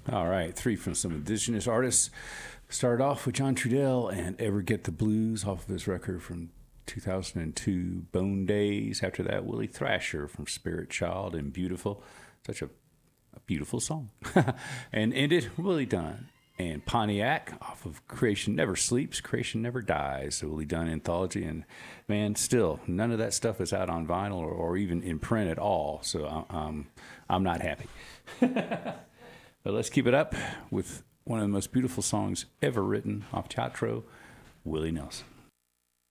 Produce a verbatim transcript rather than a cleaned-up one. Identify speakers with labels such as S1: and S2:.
S1: All right, three from some indigenous artists. Started off with John Trudell and Ever Get the Blues off of his record from two thousand two, Bone Days. After that, Willie Thrasher from Spirit Child and Beautiful. Such a, a beautiful song. And ended Willie Dunn and Pontiac off of Creation Never Sleeps, Creation Never Dies. The Willie Dunn anthology. And man, still, none of that stuff is out on vinyl or, or even in print at all. So um, I'm not happy. But let's keep it up with one of the most beautiful songs ever written off Teatro, Willie Nelson.